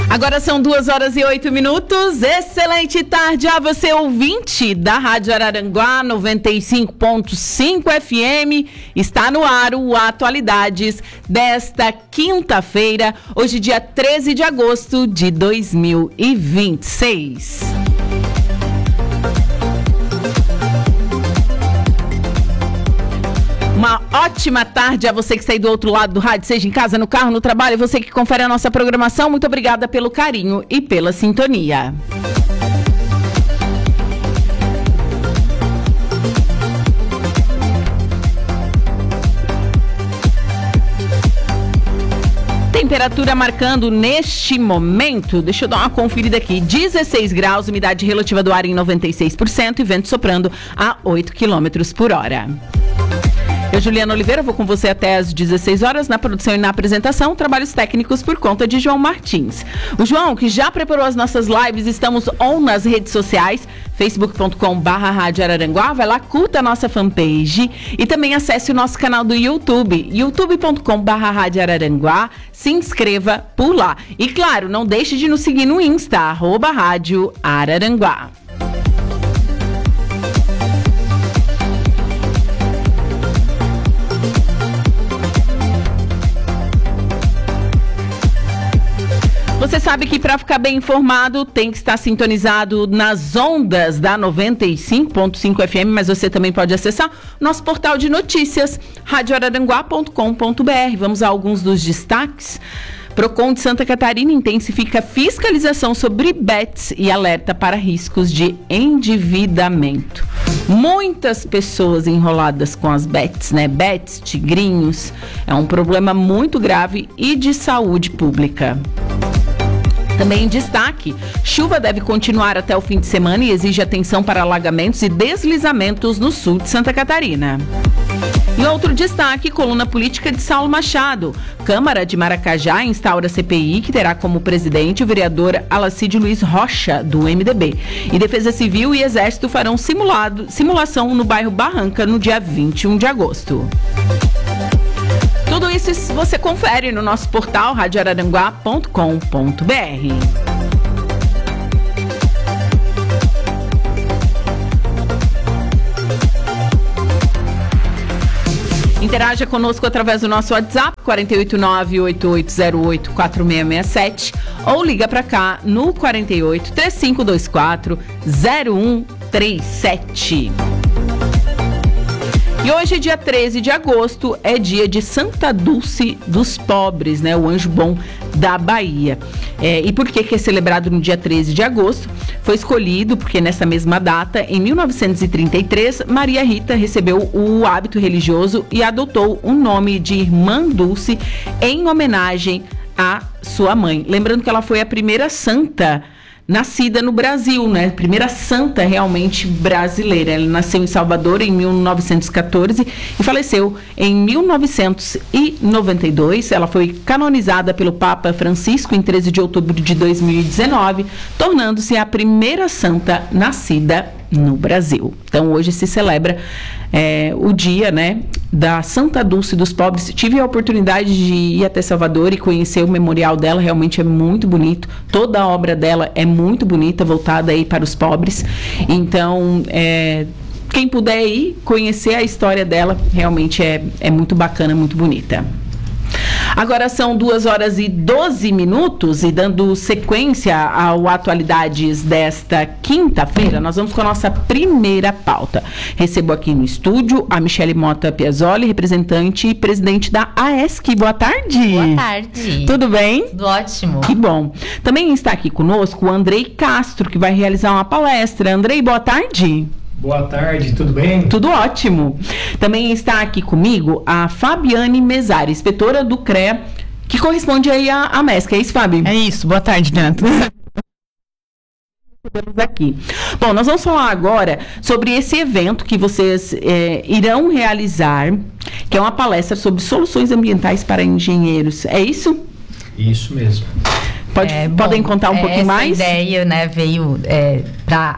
Agora são 2h08. Excelente tarde a você, ouvinte da Rádio Araranguá 95.5 FM. Está no ar o Atualidades desta quinta-feira, hoje dia 13 de agosto de 2026. Uma ótima tarde a você que está aí do outro lado do rádio, seja em casa, no carro, no trabalho, você que confere a nossa programação. Muito obrigada pelo carinho e pela sintonia. Temperatura marcando neste momento, deixa eu dar uma conferida aqui, 16 graus, umidade relativa do ar em 96% e vento soprando a 8 km por hora. Eu, Juliana Oliveira, vou com você até às 16 horas na produção e na apresentação, trabalhos técnicos por conta de João Martins. O João, que já preparou as nossas lives, estamos on nas redes sociais, facebook.com/Rádio Araranguá, vai lá, curta a nossa fanpage e também acesse o nosso canal do YouTube, youtube.com/Rádio Araranguá, se inscreva por lá. E claro, não deixe de nos seguir no Insta, @Rádio Araranguá. Você sabe que para ficar bem informado tem que estar sintonizado nas ondas da 95.5 FM, mas você também pode acessar nosso portal de notícias, radioararanguá.com.br. Vamos a alguns dos destaques. Procon de Santa Catarina intensifica fiscalização sobre bets e alerta para riscos de endividamento. Muitas pessoas enroladas com as bets, né? Bets, tigrinhos, é um problema muito grave e de saúde pública. Também em destaque, chuva deve continuar até o fim de semana e exige atenção para alagamentos e deslizamentos no sul de Santa Catarina. Em outro destaque, coluna política de Saulo Machado. Câmara de Maracajá instaura CPI que terá como presidente o vereador Alacide Luiz Rocha, do MDB. E Defesa Civil e Exército farão simulação no bairro Barranca no dia 21 de agosto. Tudo isso você confere no nosso portal radioararanguá.com.br. Interaja conosco através do nosso WhatsApp 489-8808-4667 ou liga para cá no 48-3524-0137. E hoje, dia 13 de agosto, é dia de Santa Dulce dos Pobres, né? O anjo bom da Bahia. E por que é celebrado no dia 13 de agosto? Foi escolhido porque nessa mesma data, em 1933, Maria Rita recebeu o hábito religioso e adotou o nome de Irmã Dulce em homenagem à sua mãe. Lembrando que ela foi a primeira santa nascida no Brasil, né? Primeira santa realmente brasileira. Ela nasceu em Salvador em 1914 e faleceu em 1992. Ela foi canonizada pelo Papa Francisco em 13 de outubro de 2019, tornando-se a primeira santa nascida no Brasil. Então hoje se celebra o dia, né, da Santa Dulce dos Pobres. Tive a oportunidade de ir até Salvador e conhecer o memorial dela, realmente é muito bonito. Toda a obra dela é muito bonita, voltada aí para os pobres. Então, quem puder ir conhecer a história dela, realmente é muito bacana, muito bonita. Agora são 2h12 e dando sequência ao Atualidades desta quinta-feira, nós vamos com a nossa primeira pauta. Recebo aqui no estúdio a Michele Mota Piazzoli, representante e presidente da AESC. Boa tarde. Boa tarde. Tudo bem? Tudo ótimo. Que bom. Também está aqui conosco o Andrei Castro, que vai realizar uma palestra. Andrei, boa tarde. Boa tarde, tudo bem? Tudo ótimo. Também está aqui comigo a Fabiane Mesari, inspetora do CREA, que corresponde aí à MESC. É isso, Fabi? É isso. Boa tarde, Neto. Aqui. Bom, nós vamos falar agora sobre esse evento que vocês irão realizar, que é uma palestra sobre soluções ambientais para engenheiros. É isso? Isso mesmo. Podem contar um pouquinho mais? Essa ideia, né, veio para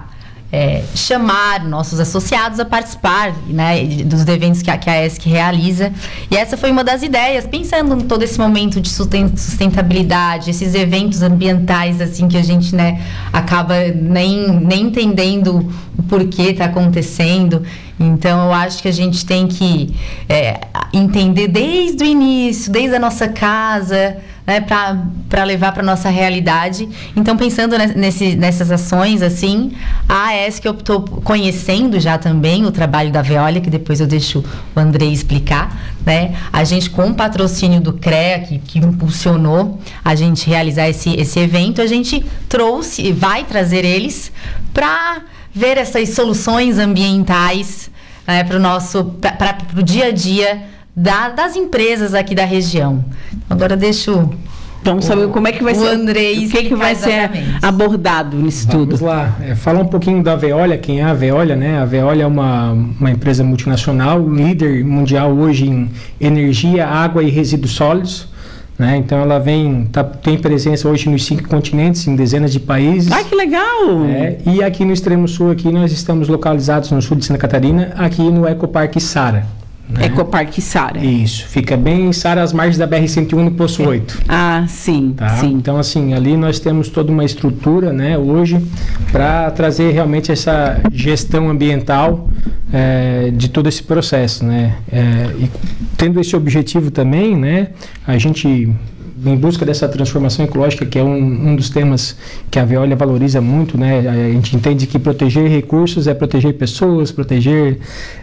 chamar nossos associados a participar, né, dos eventos que a ESC realiza. E essa foi uma das ideias, pensando em todo esse momento de sustentabilidade, esses eventos ambientais assim que a gente, né, acaba nem entendendo o porquê está acontecendo. Então, eu acho que a gente tem que entender desde o início, desde a nossa casa, né, para levar para a nossa realidade. Então, pensando nessas ações, assim, a ESC optou, conhecendo já também o trabalho da Veolia, que depois eu deixo o Andrei explicar, né? A gente, com o patrocínio do CREA, que impulsionou a gente realizar esse evento, a gente vai trazer eles para ver essas soluções ambientais para o dia a dia das empresas aqui da região. Agora vamos saber como é que vai ser, Andrei, o que vai ser abordado nisso tudo. Vamos lá, falar um pouquinho da Veolia, quem é a Veolia, né? A Veolia é uma empresa multinacional, líder mundial hoje em energia, água e resíduos sólidos. Né? Então ela tem presença hoje nos 5 continentes, em dezenas de países. Ai, que legal! E aqui no extremo sul, aqui nós estamos localizados no sul de Santa Catarina, aqui no Ecoparque Sara. Né? Ecoparque Sara. Isso, fica bem em Sara, às margens da BR-101 no Poço 8. Ah, sim, tá? Sim. Então, assim, ali nós temos toda uma estrutura, né, hoje, para trazer realmente essa gestão ambiental de todo esse processo, né? E tendo esse objetivo também, né, a gente, em busca dessa transformação ecológica, que é um dos temas que a Veolia valoriza muito, né? A gente entende que proteger recursos é proteger pessoas, proteger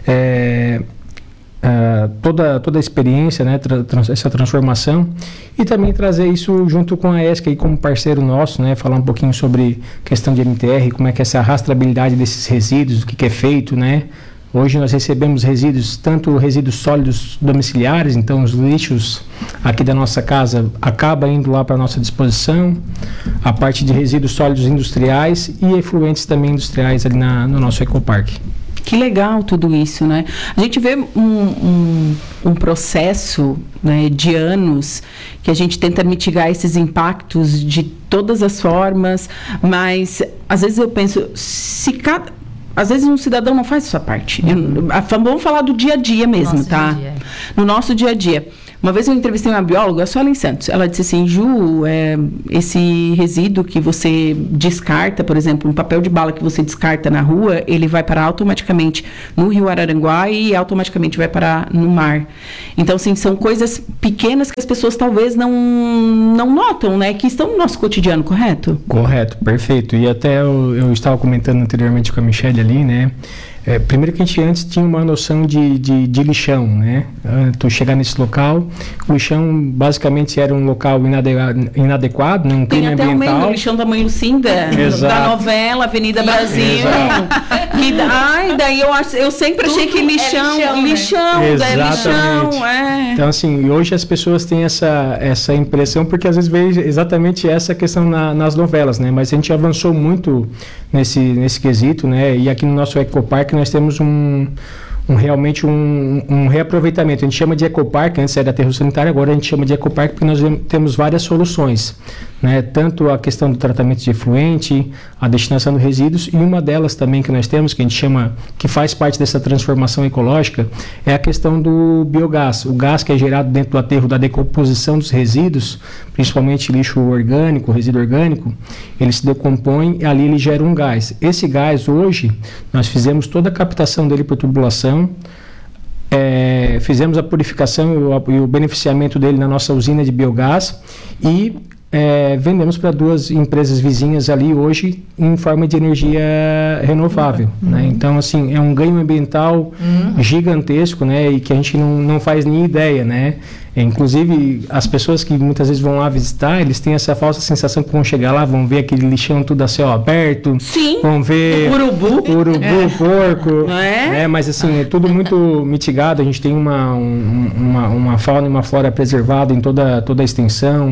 toda a experiência, né, essa transformação, e também trazer isso junto com a ESC aí como parceiro nosso, né, falar um pouquinho sobre questão de MTR, como é que é essa rastreabilidade desses resíduos, o que é feito, né. Hoje nós recebemos resíduos, tanto resíduos sólidos domiciliares, então os lixos aqui da nossa casa acaba indo lá para a nossa disposição, a parte de resíduos sólidos industriais e efluentes também industriais ali no nosso ecoparque. Que legal tudo isso, né? A gente vê um processo, né, de anos que a gente tenta mitigar esses impactos de todas as formas, mas às vezes eu penso, às vezes um cidadão não faz a sua parte. Vamos falar do dia a dia mesmo, tá? No nosso dia a dia. Uma vez eu entrevistei uma bióloga, a Suelen Santos. Ela disse assim, Ju, esse resíduo que você descarta, por exemplo, um papel de bala que você descarta na rua, ele vai parar automaticamente no Rio Araranguá e automaticamente vai parar no mar. Então, assim, são coisas pequenas que as pessoas talvez não notam, né? Que estão no nosso cotidiano, correto? Correto, perfeito. E até eu estava comentando anteriormente com a Michelle ali, né? Primeiro que a gente antes tinha uma noção de lixão, né? Tu chegar nesse local, o lixão basicamente era um local inadequado, né? Um crime ambiental. Tem até o lixão da Mãe Lucinda, da novela Avenida Brasil. Daí eu sempre achei que lixão, Então, assim, hoje as pessoas têm essa impressão, porque às vezes vejo exatamente essa questão nas novelas, né? Mas a gente avançou muito nesse quesito, né? E aqui no nosso ecoparque nós temos realmente um reaproveitamento. A gente chama de ecoparque, antes era aterro sanitário, agora a gente chama de ecoparque porque nós temos várias soluções, né? Tanto a questão do tratamento de efluente, a destinação de resíduos, e uma delas também que nós temos, que a gente chama, que faz parte dessa transformação ecológica, é a questão do biogás. O gás que é gerado dentro do aterro da decomposição dos resíduos, principalmente lixo orgânico, resíduo orgânico, ele se decompõe e ali ele gera um gás. Esse gás, hoje, nós fizemos toda a captação dele por tubulação, fizemos a purificação e o beneficiamento dele na nossa usina de biogás e vendemos para 2 empresas vizinhas ali hoje em forma de energia renovável, né? Então, assim, é um ganho ambiental gigantesco, né? E que a gente não faz nem ideia, né? Inclusive, as pessoas que muitas vezes vão lá visitar, eles têm essa falsa sensação que vão chegar lá, vão ver aquele lixão tudo a céu aberto. Sim. Vão ver urubu, porco. Não é? Mas assim, é tudo muito mitigado. A gente tem uma fauna e uma flora preservada em toda a extensão.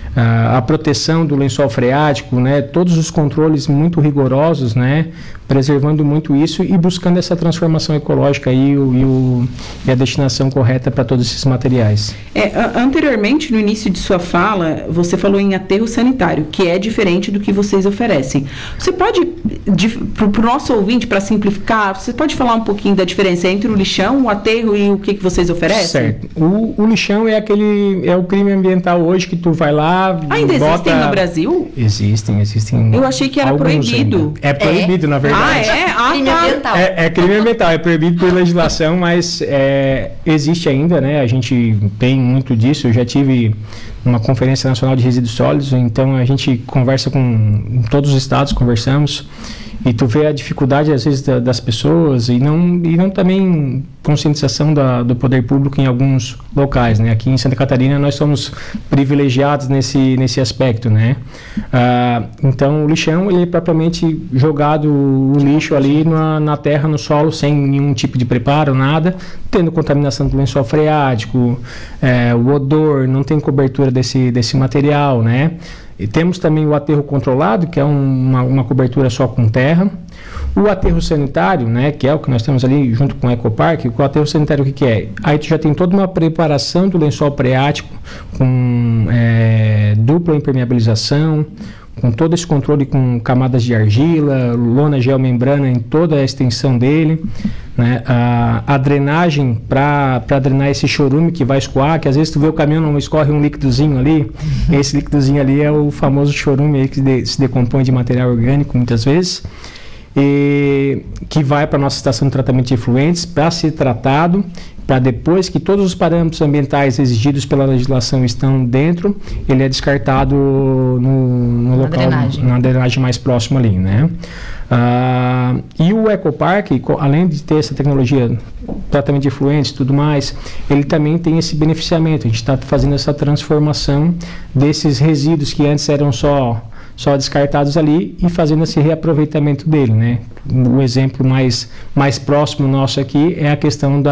a proteção do lençol freático, né? Todos os controles muito rigorosos, né? Preservando muito isso e buscando essa transformação ecológica e a destinação correta para todos esses materiais. Anteriormente, no início de sua fala, você falou em aterro sanitário, que é diferente do que vocês oferecem. Você pode, para o nosso ouvinte, para simplificar, você pode falar um pouquinho da diferença entre o lixão, o aterro e o que vocês oferecem? Certo. O lixão é o crime ambiental hoje que tu vai lá... Ainda existem no Brasil? Existem. Eu achei que era proibido. É proibido, na verdade. Crime ambiental. É crime ambiental, é proibido por legislação, mas existe ainda, né? A gente tem muito disso. Eu já tive uma Conferência Nacional de Resíduos Sólidos, então a gente conversa com todos os estados, conversamos, e tu vê a dificuldade, às vezes, das pessoas e não também conscientização do poder público em alguns locais, né? Aqui em Santa Catarina nós somos privilegiados nesse aspecto, né? Então o lixão, ele é propriamente jogado o lixo ali na terra, no solo, sem nenhum tipo de preparo, nada, tendo contaminação do lençol freático, o odor, não tem cobertura desse material, né? E temos também o aterro controlado, que é uma cobertura só com terra. O aterro sanitário, né, que é o que nós temos ali junto com o Ecopark. O aterro sanitário, o que é? Aí tu já tem toda uma preparação do lençol freático com dupla impermeabilização, com todo esse controle com camadas de argila, lona geomembrana em toda a extensão dele, né? A drenagem para drenar esse chorume que vai escoar, que às vezes tu vê o caminhão, não escorre um líquidozinho ali, esse líquidozinho ali é o famoso chorume aí que se decompõe de material orgânico muitas vezes, e que vai para a nossa estação de tratamento de efluentes para ser tratado, para depois que todos os parâmetros ambientais exigidos pela legislação estão dentro, ele é descartado no local, na drenagem mais próxima ali, né? E o Ecopark, além de ter essa tecnologia, tratamento de efluentes e tudo mais, ele também tem esse beneficiamento. A gente está fazendo essa transformação desses resíduos que antes eram só descartados ali e fazendo esse reaproveitamento dele, né? O exemplo mais próximo nosso aqui é a questão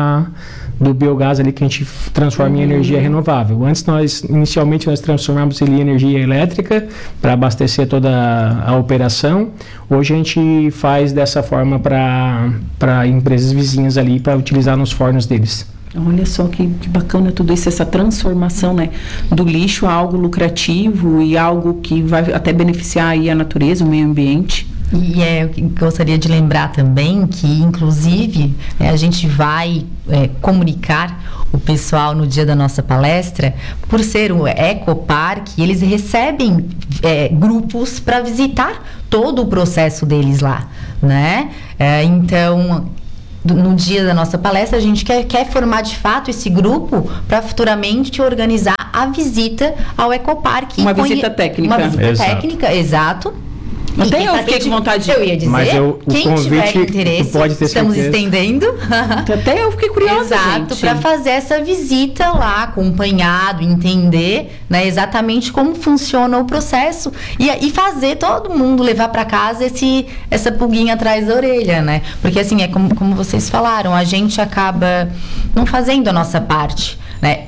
do biogás ali que a gente transforma em energia renovável. Antes inicialmente nós transformamos ele em energia elétrica para abastecer toda a operação. Hoje a gente faz dessa forma para empresas vizinhas ali para utilizar nos fornos deles. Olha só que bacana tudo isso, essa transformação, né, do lixo a algo lucrativo e algo que vai até beneficiar aí a natureza, o meio ambiente. E eu gostaria de lembrar também que, inclusive, a gente vai comunicar o pessoal no dia da nossa palestra, por ser um Ecopark, eles recebem grupos para visitar todo o processo deles lá, né? Então, no dia da nossa palestra, a gente quer formar de fato esse grupo para futuramente organizar a visita ao Ecopark. Uma visita técnica. Uma visita técnica, exato. Até eu fiquei com vontade de... Eu ia dizer, mas quem tiver interesse, pode ter estamos estendendo. Até eu fiquei curiosa, exato, para fazer essa visita lá, acompanhado, entender, né, exatamente como funciona o processo e fazer todo mundo levar para casa essa pulguinha atrás da orelha, né? Porque assim, como vocês falaram, a gente acaba não fazendo a nossa parte, né?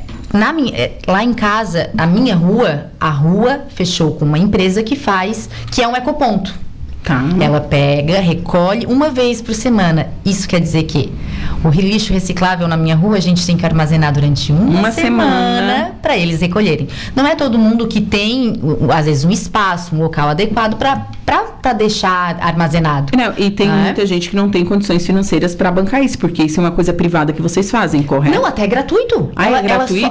Lá em casa, a rua fechou com uma empresa que é um ecoponto. Tá. Ela pega, recolhe uma vez por semana. Isso quer dizer que o lixo reciclável na minha rua a gente tem que armazenar durante uma semana para eles recolherem. Não é todo mundo que tem, às vezes, um espaço, um local adequado para deixar armazenado. Não, e tem muita gente que não tem condições financeiras para bancar isso, porque isso é uma coisa privada que vocês fazem, correto? Não, até é gratuito. É gratuito?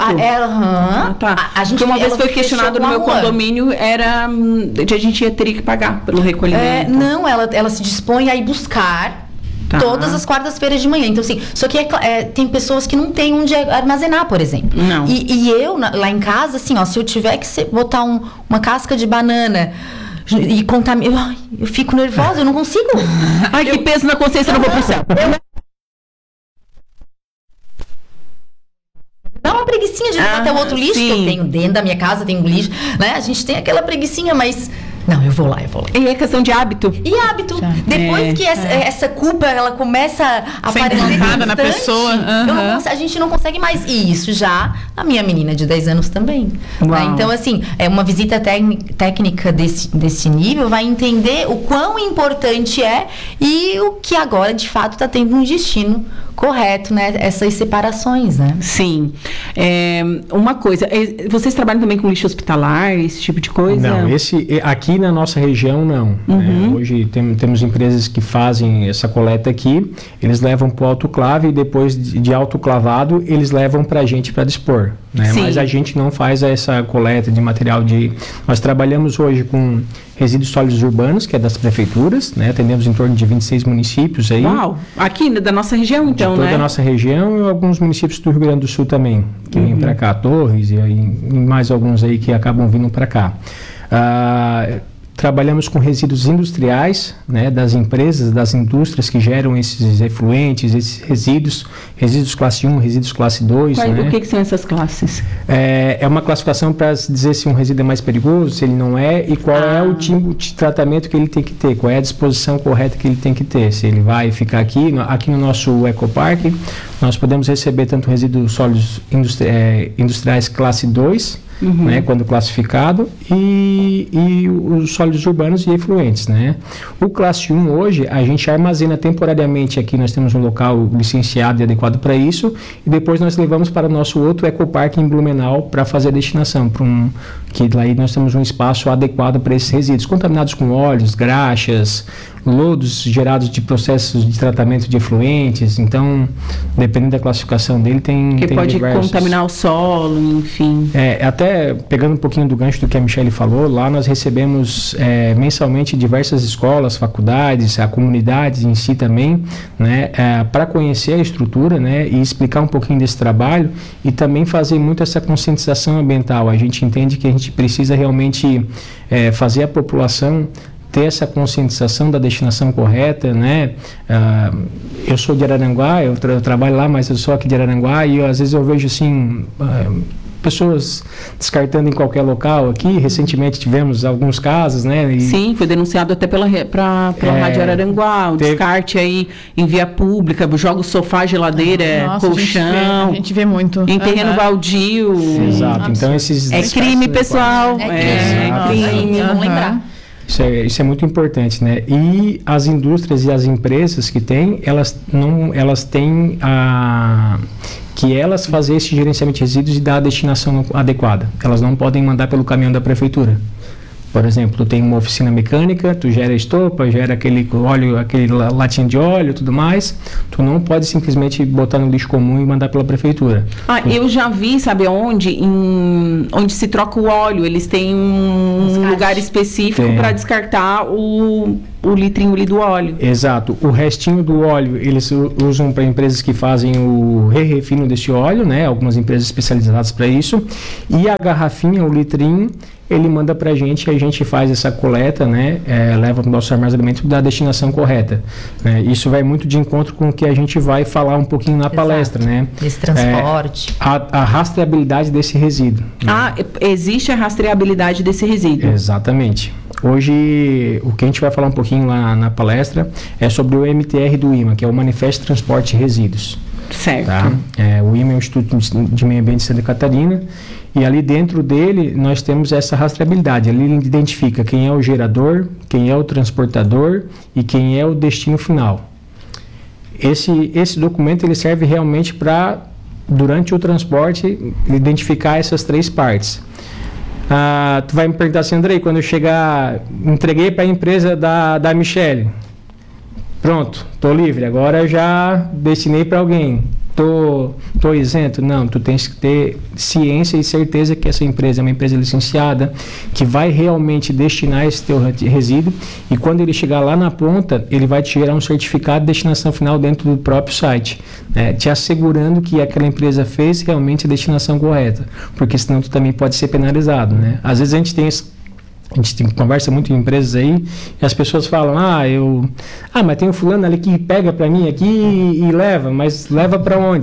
Tá. Porque uma vez foi questionado no meu condomínio, a gente teria que pagar pelo recolhimento. Não, ela se dispõe a ir buscar todas as quartas-feiras de manhã. Então, assim, só que tem pessoas que não têm onde armazenar, por exemplo. Não. E eu, lá em casa, assim, ó, se eu tiver que botar uma casca de banana e contaminar, eu fico nervosa, eu não consigo. Ai, que peso na consciência, eu não vou pro céu. Dá uma preguicinha de levar até o outro lixo, que eu tenho dentro da minha casa, tem um lixo, né? A gente tem aquela preguicinha, mas Não, eu vou lá. E é questão de hábito. E hábito. Depois que essa culpa, ela começa a aparecer na pessoa. A gente não consegue mais. E isso já a minha menina de 10 anos também. Né? Então, assim, uma visita técnica desse nível vai entender o quão importante é e o que agora, de fato, está tendo um destino correto, né? Essas separações, né? Sim. Uma coisa, vocês trabalham também com lixo hospitalar, esse tipo de coisa? Não, aqui na nossa região não. Hoje temos empresas que fazem essa coleta aqui, eles levam para o autoclave e depois de autoclavado eles levam para a gente para dispor. Né? Mas a gente não faz essa coleta de material Nós trabalhamos hoje com resíduos sólidos urbanos, que é das prefeituras, né? Atendemos em torno de 26 municípios aí. Uau! Aqui da nossa região, então, toda a nossa região e alguns municípios do Rio Grande do Sul também, que vêm para cá, Torres e mais alguns aí que acabam vindo para cá. Trabalhamos com resíduos industriais, né, das empresas, das indústrias que geram esses efluentes, esses resíduos classe 1, resíduos classe 2. O que são essas classes? É uma classificação para dizer se um resíduo é mais perigoso, se ele não é, e qual é o tipo de tratamento que ele tem que ter, qual é a disposição correta que ele tem que ter. Se ele vai ficar aqui no nosso ecopark, nós podemos receber tanto resíduos sólidos industriais classe 2, né, quando classificado, e os sólidos urbanos e efluentes, né? O classe 1 hoje, a gente armazena temporariamente aqui, nós temos um local licenciado e adequado para isso, e depois nós levamos para o nosso outro ecoparque em Blumenau para fazer a destinação, que lá nós temos um espaço adequado para esses resíduos, contaminados com óleos, graxas, lodos gerados de processos de tratamento de efluentes. Então, dependendo da classificação dele, tem pode diversos. Contaminar o solo, enfim. Até pegando um pouquinho do gancho do que a Michele falou, lá nós recebemos mensalmente diversas escolas, faculdades, a comunidade em si também, né, para conhecer a estrutura, né, e explicar um pouquinho desse trabalho e também fazer muito essa conscientização ambiental. A gente entende que a gente precisa realmente fazer a população ter essa conscientização da destinação correta, né? Eu sou de Araranguá, eu trabalho lá, mas eu sou aqui de Araranguá e às vezes eu vejo assim pessoas descartando em qualquer local aqui. Recentemente tivemos alguns casos, né? Sim, foi denunciado até pela Rádio Araranguá, o descarte aí em via pública, joga o sofá, geladeira, colchão. A gente vê muito. Em terreno baldio. Exato, então esses... É crime, pessoal. Crime, vamos lembrar. Isso é muito importante, né? E as indústrias e as empresas que têm, elas têm que elas fazer esse gerenciamento de resíduos e dar a destinação adequada. Elas não podem mandar pelo caminhão da prefeitura. Por exemplo, tu tem uma oficina mecânica, tu gera estopa, gera aquele óleo, aquele latinha de óleo, tudo mais. Tu não pode simplesmente botar no lixo comum e mandar pela prefeitura. Eu já vi, sabe onde? Onde se troca o óleo. Eles têm um lugar específico para descartar o litrinho ali do óleo. Exato. O restinho do óleo, eles usam para empresas que fazem o refino desse óleo, né? Algumas empresas especializadas para isso. E a garrafinha, o litrinho, ele manda para a gente faz essa coleta, né? Leva para o nosso armazenamento da destinação correta. Né? Isso vai muito de encontro com o que a gente vai falar um pouquinho na palestra, né? Esse transporte. A rastreabilidade desse resíduo. Né? Existe a rastreabilidade desse resíduo. Exatamente. Hoje, o que a gente vai falar um pouquinho lá na palestra é sobre o MTR do IMA, que é o Manifesto de Transporte de Resíduos. Certo. Tá? O IMA é o Instituto de Meio Ambiente de Santa Catarina, e ali dentro dele nós temos essa rastreabilidade. Ali ele identifica quem é o gerador, quem é o transportador e quem é o destino final. Esse documento ele serve realmente para, durante o transporte, identificar essas três partes. Tu vai me perguntar assim, Andrei, quando eu chegar, entreguei para a empresa da Michele, pronto, estou livre, agora eu já destinei para alguém, estou isento? Não, tu tens que ter ciência e certeza que essa empresa é uma empresa licenciada, que vai realmente destinar esse teu resíduo, e quando ele chegar lá na ponta, ele vai te gerar um certificado de destinação final dentro do próprio site, né, te assegurando que aquela empresa fez realmente a destinação correta, porque senão tu também pode ser penalizado, né? Às vezes a gente conversa muito em empresas aí e as pessoas falam, mas tem um fulano ali que pega para mim aqui e leva, mas leva para onde?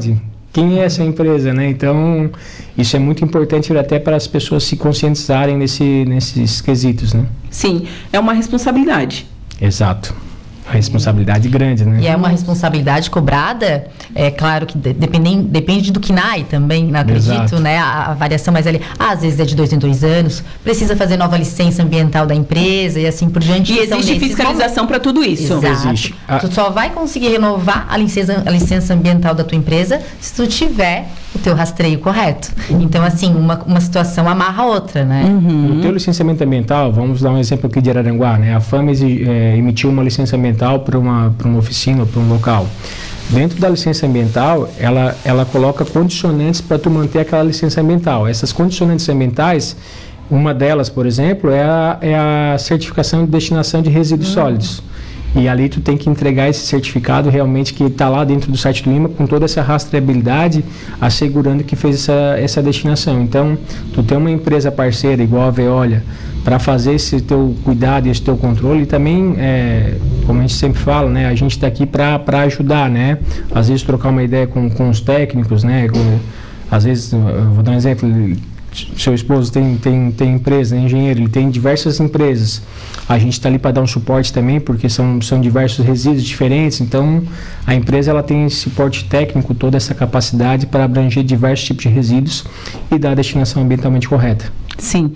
quem é essa empresa, né? Então, isso é muito importante até para as pessoas se conscientizarem nesses quesitos, né? Sim, é uma responsabilidade. Exato. A responsabilidade grande, né? E é uma responsabilidade cobrada, é claro que depende do KNAI também, não acredito, Exato. né? A variação, mas ali, às vezes é de 2 em 2 anos, precisa fazer nova licença ambiental da empresa e assim por diante. E existe fiscalização para tudo isso. Exato. Existe. Tu só vai conseguir renovar a licença ambiental da tua empresa se tu tiver o teu rastreio correto. Então, assim, uma situação amarra a outra, né? O teu licenciamento ambiental, vamos dar um exemplo aqui de Araranguá, né? A FAMES emitiu uma licença ambiental para uma oficina, para um local. Dentro da licença ambiental, ela coloca condicionantes para tu manter aquela licença ambiental. Essas condicionantes ambientais, uma delas, por exemplo, é a certificação de destinação de resíduos sólidos. E ali tu tem que entregar esse certificado realmente que está lá dentro do site do IMA com toda essa rastreabilidade, assegurando que fez essa destinação. Então, tu tem uma empresa parceira igual a Veolia para fazer esse teu cuidado e esse teu controle e também, como a gente sempre fala, né, a gente está aqui para ajudar, né? Às vezes trocar uma ideia com os técnicos, né? Às vezes, eu vou dar um exemplo, seu esposo tem empresa, é engenheiro, ele tem diversas empresas. A gente está ali para dar um suporte também, porque são diversos resíduos diferentes. Então, a empresa ela tem esse suporte técnico, toda essa capacidade para abranger diversos tipos de resíduos e dar a destinação ambientalmente correta. Sim.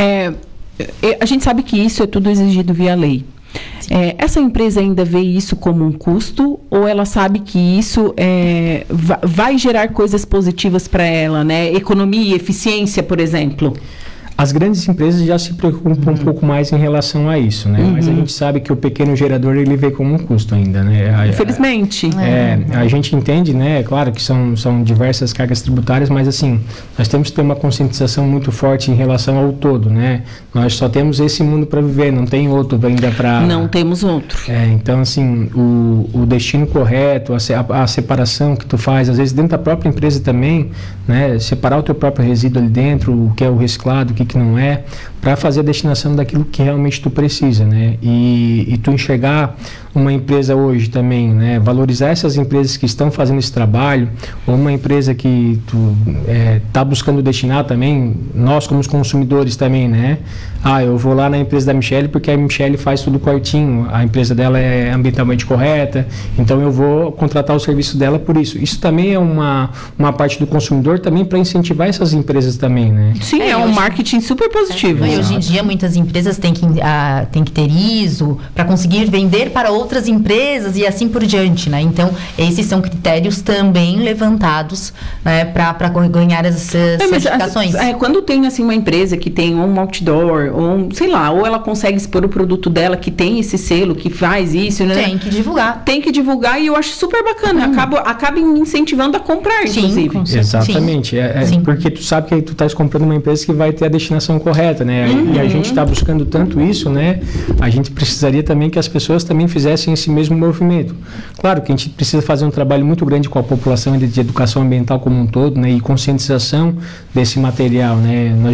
A gente sabe que isso é tudo exigido via lei. Essa empresa ainda vê isso como um custo ou ela sabe que isso vai gerar coisas positivas para ela, né? Economia, eficiência, por exemplo? As grandes empresas já se preocupam um pouco mais em relação a isso, né? Mas a gente sabe que o pequeno gerador ele vê como um custo ainda, né? Infelizmente. A gente entende, né? Claro que são diversas cargas tributárias, mas assim, nós temos que ter uma conscientização muito forte em relação ao todo, né? Nós só temos esse mundo para viver, não tem outro ainda para... Não temos outro. Então, assim, o destino correto, a separação que tu faz, às vezes dentro da própria empresa também, né? Separar o teu próprio resíduo ali dentro, o que é o reciclado, o que não é, para fazer a destinação daquilo que realmente tu precisa, né? E tu enxergar uma empresa hoje também, né? Valorizar essas empresas que estão fazendo esse trabalho, ou uma empresa que tu tá buscando destinar também, nós como os consumidores também, né? Eu vou lá na empresa da Michele porque a Michele faz tudo cortinho, a empresa dela é ambientalmente correta, então eu vou contratar o serviço dela por isso. Isso também é uma parte do consumidor também para incentivar essas empresas também, né? Sim, é um marketing super positivo. E hoje em dia muitas empresas têm que ter ISO para conseguir vender para outras empresas e assim por diante, né? Então, esses são critérios também levantados, né, para ganhar essas certificações. Quando tem assim uma empresa que tem um outdoor, ou sei lá, ou ela consegue expor o produto dela que tem esse selo, que faz isso, né? Tem que divulgar. Tem que divulgar e eu acho super bacana. Acaba incentivando a comprar, inclusive. Exatamente. Sim. Porque tu sabe que tu estás comprando uma empresa que vai ter a destinação correta, né? E a gente está buscando tanto isso, né? A gente precisaria também que as pessoas também fizessem esse mesmo movimento. Claro que a gente precisa fazer um trabalho muito grande com a população de educação ambiental como um todo, né? E conscientização desse material, né?